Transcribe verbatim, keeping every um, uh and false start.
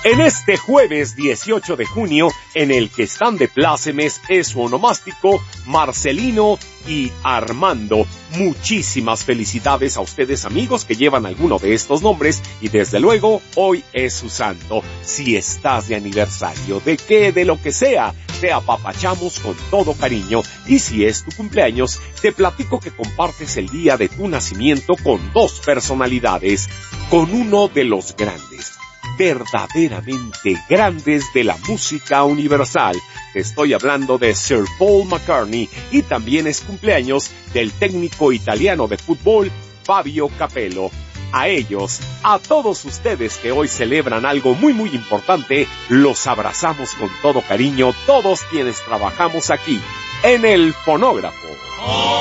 En este jueves dieciocho de junio, en el que están de plácemes es su onomástico, Marcelino y Armando. Muchísimas felicidades a ustedes, amigos, que llevan alguno de estos nombres, y desde luego, hoy es su santo. Si estás de aniversario, de qué, de lo que sea, te apapachamos con todo cariño, y si es tu cumpleaños, te platico que compartes el día de tu nacimiento con dos personalidades, con uno de los grandes, verdaderamente grandes de la música universal. Te estoy hablando de Sir Paul McCartney, y también es cumpleaños del técnico italiano de fútbol Fabio Capello. A ellos, a todos ustedes que hoy celebran algo muy muy importante, los abrazamos con todo cariño, todos quienes trabajamos aquí en el fonógrafo.